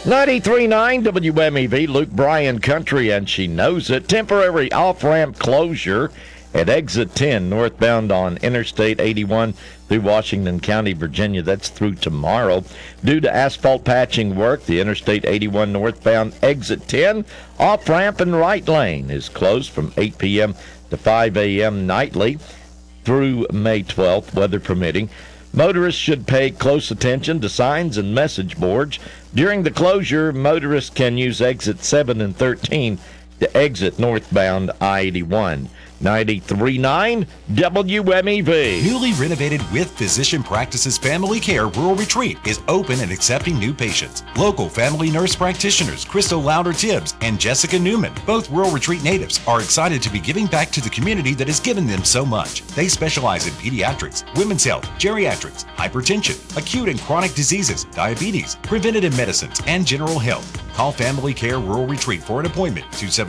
93.9 WMEV, Luke Bryan Country, and she knows it. Temporary off-ramp closure at exit 10 northbound on Interstate 81 through Washington County, Virginia. That's through tomorrow. Due to asphalt patching work, the Interstate 81 northbound exit 10 off-ramp and right lane is closed from 8 p.m. to 5 a.m. nightly through May 12th, weather permitting. Motorists should pay close attention to signs and message boards. During the closure, motorists can use exit 7 and 13 to exit northbound I-81. 93.9 WMEV. Newly renovated With Physician Practices Family Care Rural Retreat is open and accepting new patients. Local family nurse practitioners Crystal Louder-Tibbs and Jessica Newman, both Rural Retreat natives, are excited to be giving back to the community that has given them so much. They specialize in pediatrics, women's health, geriatrics, hypertension, acute and chronic diseases, diabetes, preventative medicines, and general health. Call Family Care Rural Retreat for an appointment,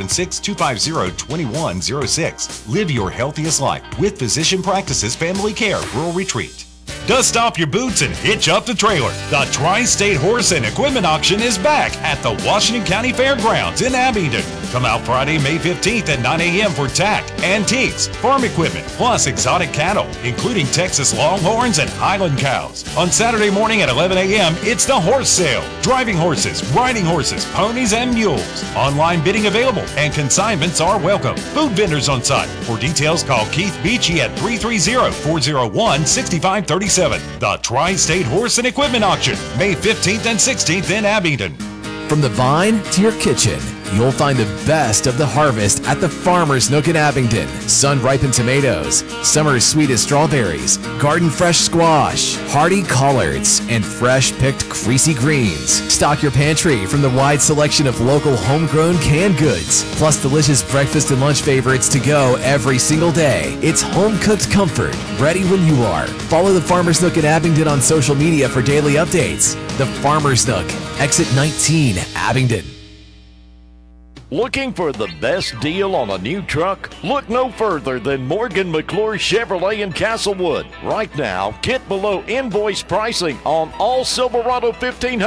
276-250-2106. Live your healthiest life with Physician Practices Family Care Rural Retreat. Dust off your boots and hitch up the trailer. The Tri-State Horse and Equipment Auction is back at the Washington County Fairgrounds in Abingdon. Come out Friday, May 15th at 9 a.m. for tack, antiques, farm equipment, plus exotic cattle, including Texas Longhorns and Highland cows. On Saturday morning at 11 a.m., it's the horse sale. Driving horses, riding horses, ponies, and mules. Online bidding available and consignments are welcome. Food vendors on site. For details, call Keith Beachy at 330-401-6537. The Tri-State Horse and Equipment Auction, May 15th and 16th in Abingdon. From the vine to your kitchen, you'll find the best of the harvest at the Farmer's Nook in Abingdon. Sun-ripened tomatoes, summer's sweetest strawberries, garden-fresh squash, hardy collards, and fresh-picked creasy greens. Stock your pantry from the wide selection of local homegrown canned goods, plus delicious breakfast and lunch favorites to go every single day. It's home-cooked comfort, ready when you are. Follow the Farmer's Nook in Abingdon on social media for daily updates. The Farmer's Nook, exit 19, Abingdon. Looking for the best deal on a new truck? Look no further than Morgan McClure Chevrolet in Castlewood. Right now, get below invoice pricing on all Silverado 1500